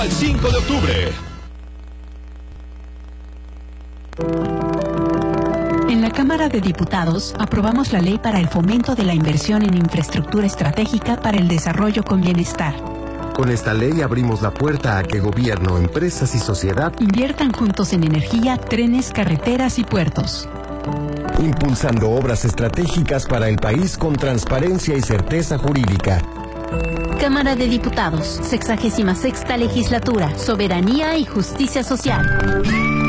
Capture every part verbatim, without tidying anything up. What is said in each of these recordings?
al cinco de octubre. En la Cámara de Diputados aprobamos la ley para el fomento de la inversión en infraestructura estratégica para el desarrollo con bienestar. Con esta ley abrimos la puerta a que gobierno, empresas y sociedad inviertan juntos en energía, trenes, carreteras y puertos. Impulsando obras estratégicas para el país con transparencia y certeza jurídica. Cámara de Diputados, sexagésima sexta legislatura, soberanía y justicia social.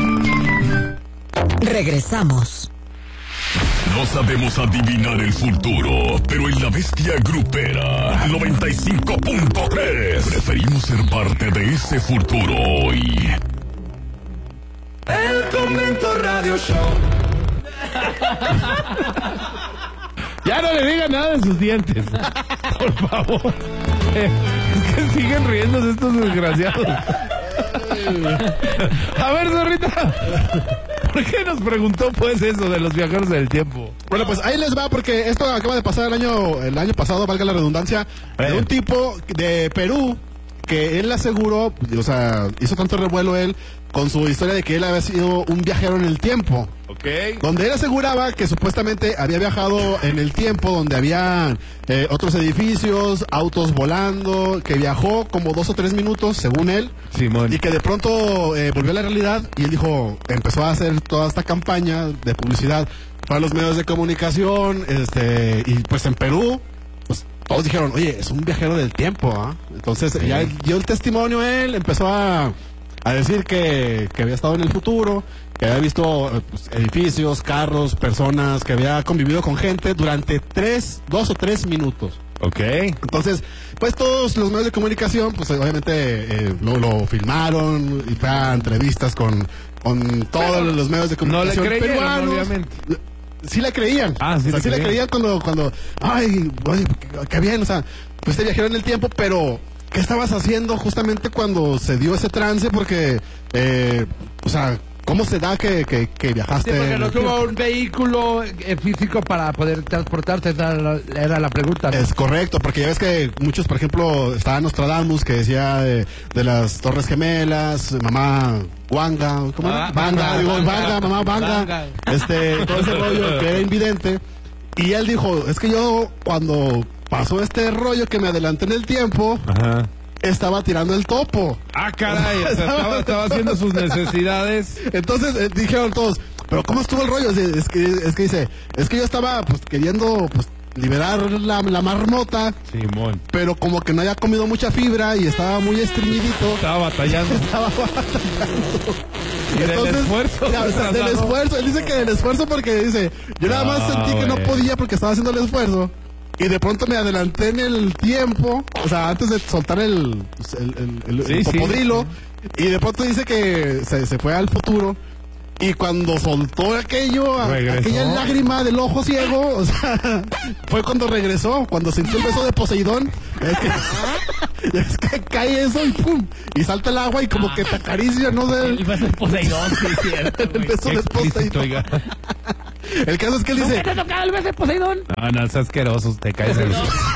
Regresamos. No sabemos adivinar el futuro, pero en la bestia grupera noventa y cinco punto tres preferimos ser parte de ese futuro hoy. El Convento Radio Show. Ya no le digan nada de sus dientes, por favor. Eh, es que siguen riéndose estos desgraciados. A ver, Zorrita, ¿por qué nos preguntó pues eso de los viajeros del tiempo? Bueno, pues ahí les va, porque esto acaba de pasar el año el año pasado, valga la redundancia, eh. de un tipo de Perú que él aseguró, o sea, hizo tanto revuelo él con su historia de que él había sido un viajero en el tiempo. Ok. Donde él aseguraba que supuestamente había viajado en el tiempo, donde había eh, otros edificios, autos volando, que viajó como dos o tres minutos, según él. Simón. Y que de pronto eh, volvió a la realidad y él dijo, empezó a hacer toda esta campaña de publicidad para los medios de comunicación, este, y pues en Perú, pues todos dijeron, oye, es un viajero del tiempo, ¿ah? ¿eh? Entonces sí. Ya dio el testimonio él, empezó a... a decir que, que había estado en el futuro, que había visto pues, edificios, carros, personas, que había convivido con gente durante tres, dos o tres minutos. Ok. Entonces, pues todos los medios de comunicación, pues obviamente eh, lo, lo filmaron y fue a entrevistas con, con todos Pero los medios de comunicación no le creyeron, peruanos. obviamente. Sí le creían. Ah, sí, o sea, le sí creían. le creían cuando, cuando, ay, oye, qué, qué bien, o sea, pues este viajero en el tiempo, pero ¿qué estabas haciendo justamente cuando se dio ese trance? Porque, eh, o sea, ¿cómo se da que, que, que viajaste? Sí, porque en no el tuvo tiempo? un vehículo eh, físico para poder transportarse, esa era la, era la pregunta, ¿no? Es correcto, porque ya ves que muchos, por ejemplo, estaba Nostradamus, que decía de, de las Torres Gemelas, mamá Wanga, ¿cómo era? Ah, Banga, Banga, digo, Banga, Banga, mamá Banga, Banga. este, todo ese rollo que era invidente. Y él dijo, es que yo cuando pasó este rollo que me adelanté en el tiempo, Ajá. estaba tirando el topo. Ah, caray, o sea, estaba, estaba haciendo sus necesidades. Entonces eh, dijeron todos, pero ¿cómo estuvo el rollo? Es, es que, es que dice, es que yo estaba pues queriendo pues liberar la, la marmota, Simón. pero como que no había comido mucha fibra y estaba muy estreñidito. Estaba batallando. Estaba batallando. Y del esfuerzo. Ya, o sea, del esfuerzo. Él dice que del esfuerzo porque dice, yo nada más Ah, sentí que no güey. podía porque estaba haciendo el esfuerzo. Y de pronto me adelanté en el tiempo, o sea, antes de soltar el, pues, el, el, el, Sí, el sí, popodrilo. Y de pronto dice que se, se fue al futuro. Y cuando soltó aquello, a- Regresó. aquella lágrima del ojo ciego, o sea, fue cuando regresó, cuando sintió el beso de Poseidón. Es que, es que cae eso y pum, y salta el agua y como que te acaricia, no sé. El beso de Poseidón, sí, es cierto, El güey. beso Qué de explícito, Poseidón. oiga. El caso es que él dice, ¿Nunca te ha tocado el beso de Poseidón? No, no, es asqueroso, te caes en el...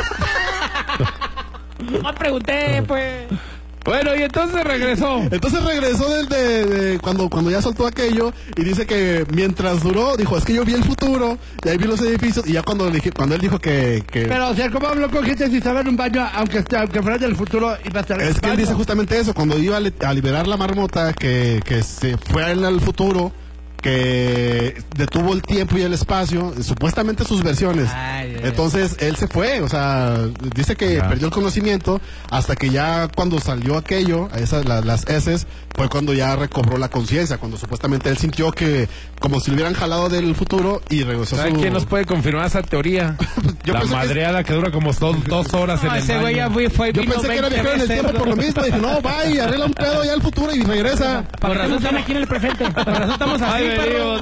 No pregunté, pues. Bueno, y entonces regresó. entonces regresó del de, de cuando, cuando ya soltó aquello y dice que mientras duró, dijo, es que yo vi el futuro y ahí vi los edificios y ya cuando, le dije- cuando él dijo que... que Pero, o sea, ¿cómo habló con gente si estaba en un baño, aunque, esté- aunque fuera del futuro, iba a estar en es el que él baño? dice justamente eso, cuando iba a, li- a liberar la marmota, que, que se fue a él al futuro, que detuvo el tiempo y el espacio, supuestamente sus versiones. Ay, ay, ay. Entonces él se fue, o sea, dice que Ya. perdió el conocimiento hasta que ya cuando salió aquello, esas, la- las heces, fue cuando ya recobró la conciencia, cuando supuestamente él sintió que como si lo hubieran jalado del futuro y regresó a ¿Sabe su... quién nos puede confirmar esa teoría? Yo La pensé que- madreada que dura como dos, dos horas No, en el ese güey ya baño. fue, fue Yo vino pensé que era veinte viajero en el veces. tiempo por lo mismo, dije, no, va y arregla un pedo ya al futuro y regresa. Por razón están aquí en el presente. Por razón estamos así, Ay, perro. venimos.